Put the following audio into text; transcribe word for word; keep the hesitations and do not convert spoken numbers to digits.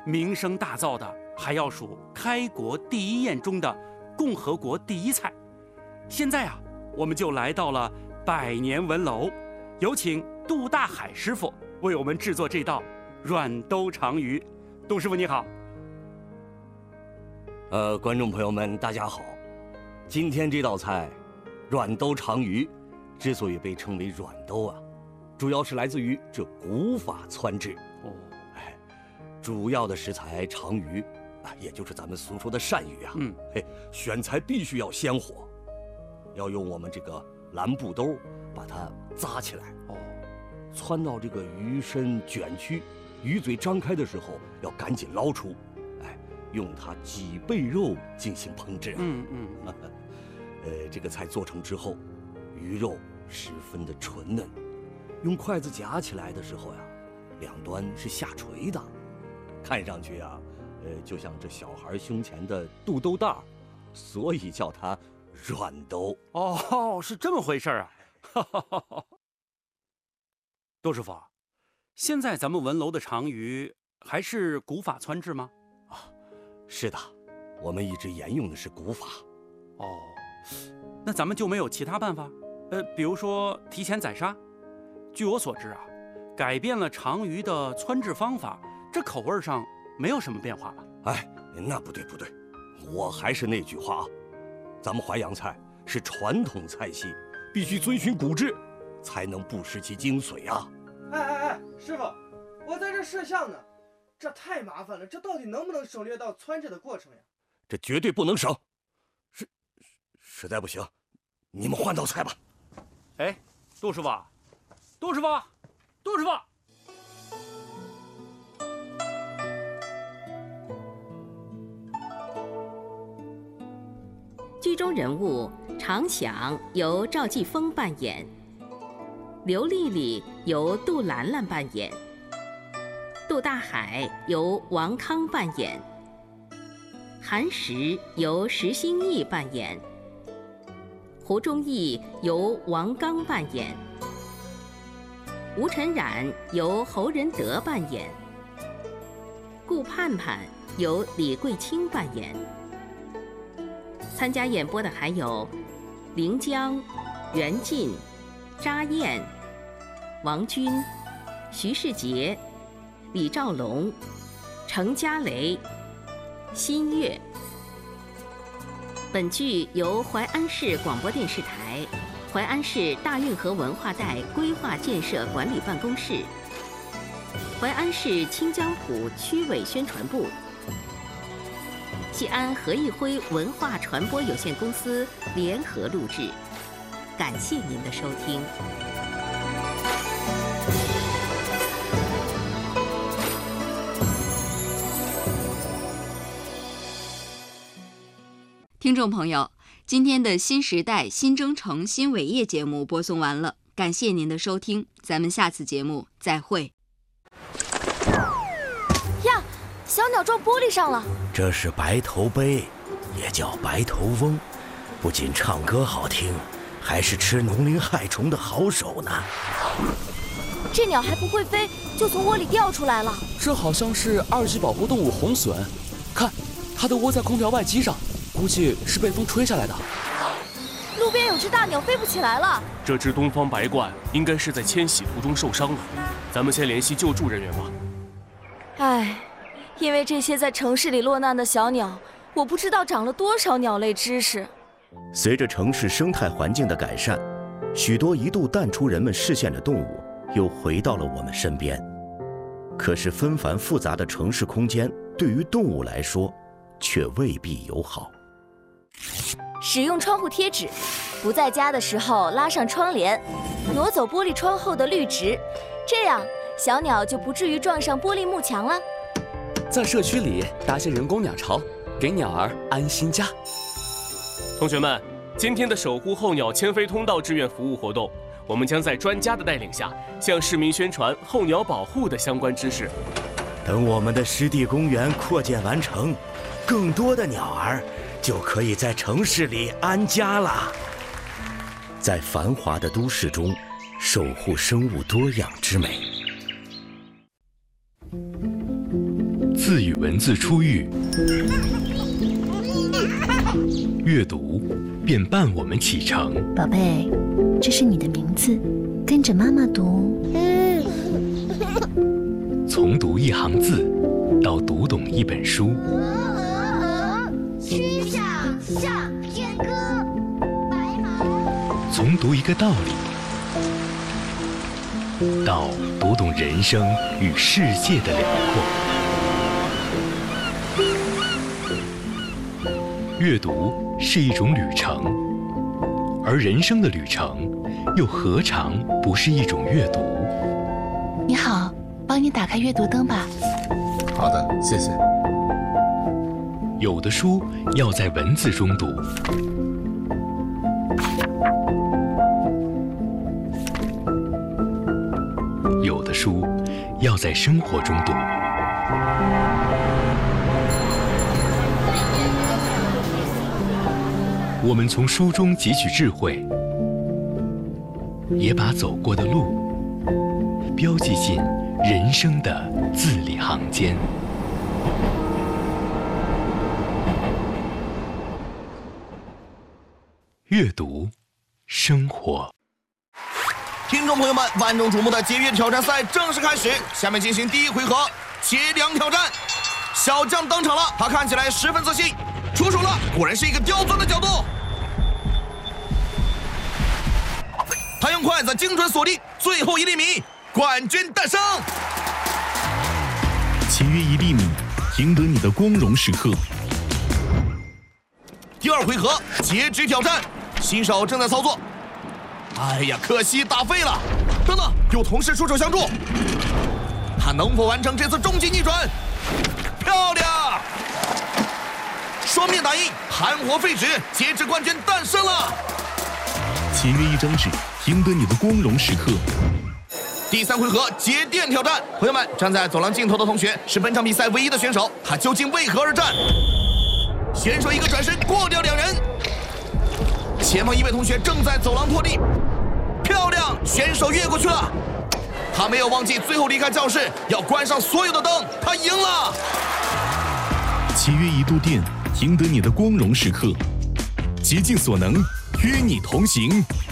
名声大噪的还要数开国第一宴中的共和国第一菜。现在啊，我们就来到了百年文楼，有请杜大海师傅为我们制作这道软兜长鱼。杜师傅你好。 呃，观众朋友们，大家好。今天这道菜，软兜长鱼，之所以被称为软兜啊，主要是来自于这古法汆制。哦，哎，主要的食材长鱼啊，也就是咱们俗说的鳝鱼啊。嗯，嘿，选材必须要鲜活，要用我们这个蓝布兜把它扎起来。哦，汆到这个鱼身卷曲、鱼嘴张开的时候，要赶紧捞出。用它脊背肉进行烹制。嗯嗯，呃，这个菜做成之后，鱼肉十分的纯嫩，用筷子夹起来的时候呀，两端是下垂的，看上去啊，呃，就像这小孩胸前的肚兜带儿，所以叫它软兜。 哦，是这么回事啊！杜师傅，现在咱们文楼的长鱼还是古法汆制吗？ 是的，我们一直沿用的是古法。 哦，那咱们就没有其他办法？呃，比如说提前宰杀？据我所知啊，改变了长鱼的汆制方法，这口味上没有什么变化吧？ 哎，那不对不对，我还是那句话啊，咱们淮扬菜是传统菜系，必须遵循古制，才能不失其精髓啊！ 哎哎哎，师傅，我在这摄像呢。这太麻烦了，这到底能不能省略到汆制的过程呀？ 这绝对不能省，实实在不行，你们换道菜吧。 哎，杜师傅，杜师傅，杜师傅。 剧中人物常想由赵继峰扮演，刘丽丽由杜兰兰扮演。杜大海由王康扮演，韩石由石兴义扮演，胡忠义由王刚扮演，吴晨冉由侯仁德扮演，顾盼盼由李桂清扮演。参加演播的还有临江、袁进、查燕、王军、徐世杰、李兆龙、程家雷、新月。本剧由淮安市广播电视台、淮安市大运河文化带规划建设管理办公室、淮安市清江浦区委宣传部、西安何义辉文化传播有限公司联合录制。感谢您的收听。 听众朋友，今天的新时代新征程新伟业节目播送完了，感谢您的收听，咱们下次节目再会。 呀，小鸟撞玻璃上了。 这是白头鹎，也叫白头翁，不仅唱歌好听，还是吃农林害虫的好手呢。 这鸟还不会飞，就从窝里掉出来了。 这好像是二级保护动物红隼，看，它都窝在空调外机上。估计是被风吹下来的。 路边有只大鸟飞不起来了。 这只东方白鹳应该是在迁徙途中受伤了，咱们先联系救助人员吧。 唉，因为这些在城市里落难的小鸟，我不知道长了多少鸟类知识。 随着城市生态环境的改善，许多一度淡出人们视线的动物又回到了我们身边。可是纷繁复杂的城市空间对于动物来说却未必友好。 使用窗户贴纸，不在家的时候拉上窗帘，挪走玻璃窗后的绿植，这样小鸟就不至于撞上玻璃幕墙了。 在社区里搭些人工鸟巢，给鸟儿安心家。 同学们，今天的守护候鸟迁飞通道志愿服务活动，我们将在专家的带领下，向市民宣传候鸟保护的相关知识。 等我们的湿地公园扩建完成，更多的鸟儿就可以在城市里安家了。在繁华的都市中，守护生物多样之美。 字与文字初遇，阅读便伴我们启程。 宝贝，这是你的名字，跟着妈妈读。 从读一行字，到读懂一本书。 曲项向天歌，白马。 从读一个道理，到读懂人生与世界的辽阔。阅读是一种旅程，而人生的旅程又何尝不是一种阅读？ 你好，帮你打开阅读灯吧。 好的，谢谢。 有的书要在文字中读，有的书要在生活中读。我们从书中汲取智慧，也把走过的路标记进人生的字里行间。阅读，生活。 听众朋友们，万众瞩目的节约挑战赛正式开始，下面进行第一回合节粮挑战。小将登场了，他看起来十分自信，出手了，果然是一个刁钻的角度。他用筷子精准锁定最后一粒米，冠军诞生。 节约一粒米，赢得你的光荣时刻。 第二回合截止挑战，新手正在操作。哎呀，可惜打废了。等等，有同事出手相助，他能否完成这次终极逆转？漂亮！双面打印，含活废纸，截止冠军诞生了。 节约一张纸，赢得你的光荣时刻。 第三回合节电挑战，朋友们，站在走廊尽头的同学是本场比赛唯一的选手，他究竟为何而战？选手一个转身过掉两人，前方一位同学正在走廊拖地，漂亮，选手越过去了，他没有忘记最后离开教室要关上所有的灯，他赢了。 节约一度电，赢得你的光荣时刻，竭尽所能与你同行。